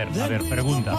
pregunta.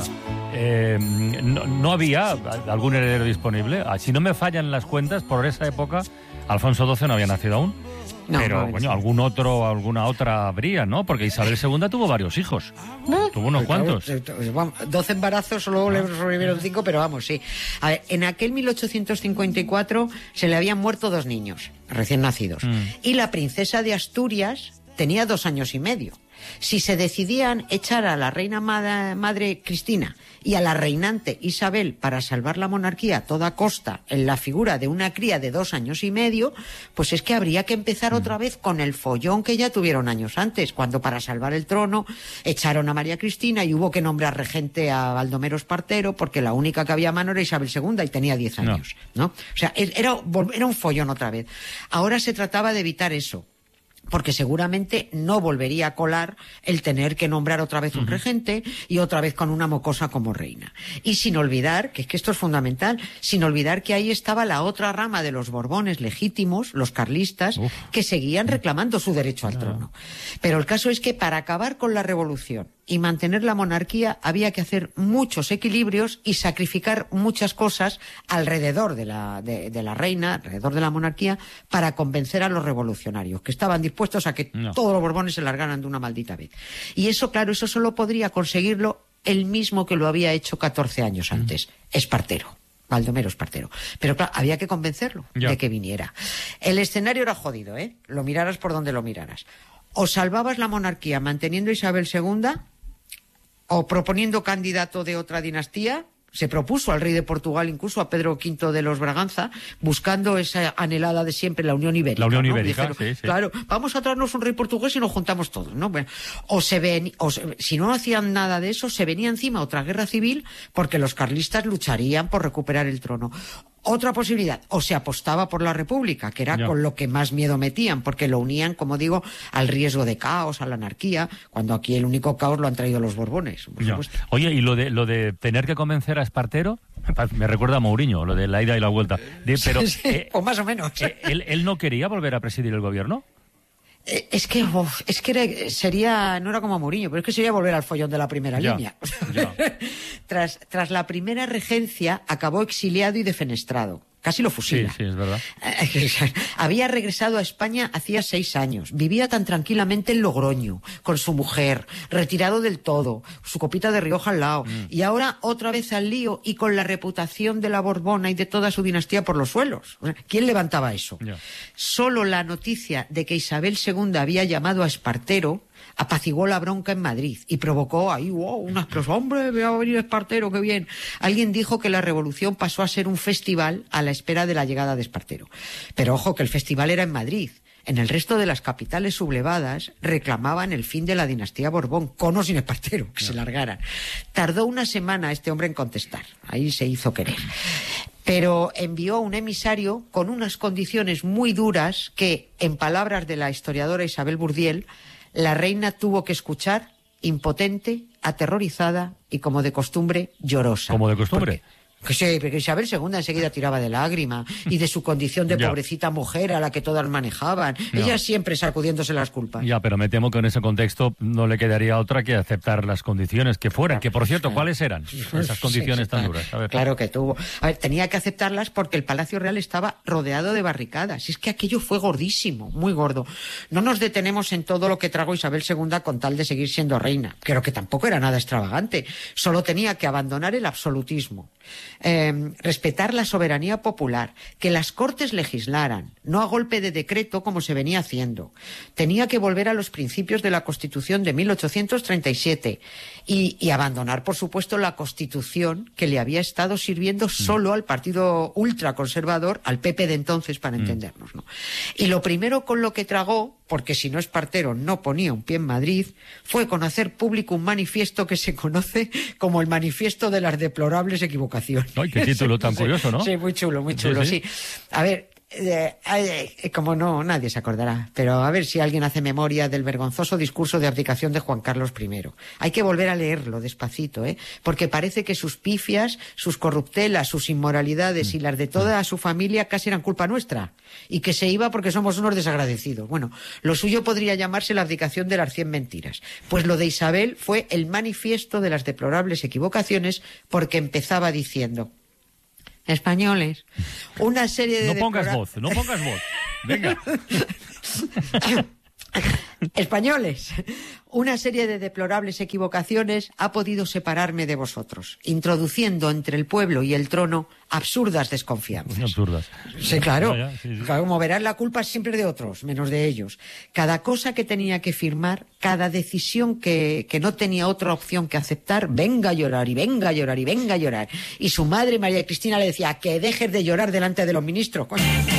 ¿No había algún heredero disponible? Si no me fallan las cuentas, por esa época, Alfonso XII no había nacido aún. No, pero, alguna otra habría, ¿no? Porque Isabel II tuvo varios hijos. Tuvo unos cuantos. 12 embarazos, solo le sobrevivieron 5, pero vamos, sí. A ver, en aquel 1854 se le habían muerto 2 niños recién nacidos. Y la princesa de Asturias tenía 2 años y medio. Si se decidían echar a la reina madre Cristina y a la reinante Isabel para salvar la monarquía a toda costa en la figura de una cría de 2 años y medio, pues es que habría que empezar otra vez con el follón que ya tuvieron años antes, cuando para salvar el trono echaron a María Cristina y hubo que nombrar regente a Baldomero Espartero porque la única que había a mano era Isabel II y tenía 10 años, ¿no? O sea, era un follón otra vez. Ahora se trataba de evitar eso, porque seguramente no volvería a colar el tener que nombrar otra vez un regente y otra vez con una mocosa como reina. Y sin olvidar, que es que esto es fundamental, sin olvidar que ahí estaba la otra rama de los Borbones legítimos, los carlistas, que seguían reclamando su derecho al trono. Pero el caso es que para acabar con la revolución y mantener la monarquía había que hacer muchos equilibrios y sacrificar muchas cosas alrededor de la reina, alrededor de la monarquía, para convencer a los revolucionarios, que estaban dispuestos a que todos los Borbones se largaran de una maldita vez. Y eso, claro, eso solo podría conseguirlo el mismo que lo había hecho 14 años antes, Espartero. Baldomero Espartero. Pero claro, había que convencerlo de que viniera. El escenario era jodido, ¿eh? Lo miraras por donde lo miraras. O salvabas la monarquía manteniendo a Isabel II, o proponiendo candidato de otra dinastía. Se propuso al rey de Portugal, incluso a Pedro V de los Braganza, buscando esa anhelada de siempre, la Unión Ibérica. La Unión Ibérica, sí. Claro, vamos a traernos un rey portugués y nos juntamos todos, ¿no? Bueno, si no hacían nada de eso, se venía encima otra guerra civil porque los carlistas lucharían por recuperar el trono. Otra posibilidad, o se apostaba por la República, que era con lo que más miedo metían, porque lo unían, como digo, al riesgo de caos, a la anarquía, cuando aquí el único caos lo han traído los Borbones, por supuesto. Oye, ¿y lo de tener que convencer a Espartero? Me recuerda a Mourinho, lo de la ida y la vuelta. Pero, o más o menos. ¿Él no quería volver a presidir el gobierno? Es que no era como Mourinho, pero es que sería volver al follón de la primera línea. Tras la primera regencia, acabó exiliado y defenestrado. Casi lo fusila. Sí, es verdad. Había regresado a España hacía 6 años. Vivía tan tranquilamente en Logroño, con su mujer, retirado del todo, su copita de Rioja al lado. Y ahora otra vez al lío y con la reputación de la Borbona y de toda su dinastía por los suelos. ¿Quién levantaba eso? Solo la noticia de que Isabel II había llamado a Espartero apaciguó la bronca en Madrid y provocó ahí una explosión. ¡Hombre, va a venir Espartero, qué bien! Alguien dijo que la revolución pasó a ser un festival a la espera de la llegada de Espartero. Pero ojo, que el festival era en Madrid. En el resto de las capitales sublevadas reclamaban el fin de la dinastía Borbón, con o sin Espartero, que se largaran. Tardó una semana este hombre en contestar. Ahí se hizo querer. Pero envió un emisario con unas condiciones muy duras que, en palabras de la historiadora Isabel Bourdiel, la reina tuvo que escuchar impotente, aterrorizada y, como de costumbre, llorosa. ¿Como de costumbre? Porque Isabel II enseguida tiraba de lágrima y de su condición de pobrecita mujer a la que todas manejaban. Ella siempre sacudiéndose las culpas. Pero me temo que en ese contexto no le quedaría otra que aceptar las condiciones que fueran. Que, por cierto, ¿cuáles eran esas condiciones tan duras? A ver. Claro que tuvo. Tenía que aceptarlas porque el Palacio Real estaba rodeado de barricadas. Y es que aquello fue gordísimo, muy gordo. No nos detenemos en todo lo que tragó Isabel II con tal de seguir siendo reina. Creo que tampoco era nada extravagante. Solo tenía que abandonar el absolutismo. Respetar la soberanía popular, que las Cortes legislaran, no a golpe de decreto como se venía haciendo. Tenía que volver a los principios de la Constitución de 1837 y abandonar, por supuesto, la Constitución que le había estado sirviendo solo al partido ultraconservador, al PP de entonces, para entendernos, ¿no? Y lo primero con lo que tragó, porque si no Espartero no ponía un pie en Madrid, fue con hacer público un manifiesto que se conoce como el Manifiesto de las Deplorables Equivocaciones. ¡Ay, qué título tan curioso!, ¿no? Sí, muy chulo, sí. A ver, Como no, nadie se acordará. Pero a ver si alguien hace memoria del vergonzoso discurso de abdicación de Juan Carlos I. Hay que volver a leerlo despacito, porque parece que sus pifias, sus corruptelas, sus inmoralidades y las de toda su familia casi eran culpa nuestra. Y que se iba porque somos unos desagradecidos. Bueno, lo suyo podría llamarse la abdicación de las 100 mentiras. Pues lo de Isabel fue el manifiesto de las deplorables equivocaciones, porque empezaba diciendo: españoles, una serie de... No pongas voz. Venga. Españoles, una serie de deplorables equivocaciones ha podido separarme de vosotros, introduciendo entre el pueblo y el trono absurdas desconfianzas. Absurdas. Sí, claro. Sí. Claro, como verás, la culpa es siempre de otros, menos de ellos. Cada cosa que tenía que firmar, cada decisión que no tenía otra opción que aceptar, venga a llorar y venga a llorar y venga a llorar. Y su madre, María Cristina, le decía: que dejes de llorar delante de los ministros, coño.